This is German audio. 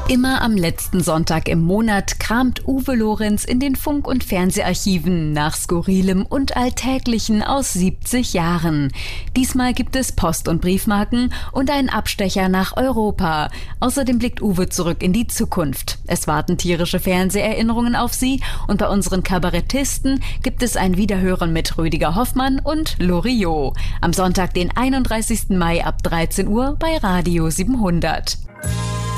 Immer am letzten Sonntag im Monat kramt Uwe Lorenz in den Funk- und Fernseharchiven nach Skurrilem und Alltäglichen aus 70 Jahren. Diesmal gibt es Post- und Briefmarken und einen Abstecher nach Europa. Außerdem blickt Uwe zurück in die Zukunft. Es warten tierische Fernseherinnerungen auf Sie und bei unseren Kabarettisten gibt es ein Wiederhören mit Rüdiger Hoffmann und Loriot. Am Sonntag, den 31. Mai ab 13 Uhr bei Radio 700.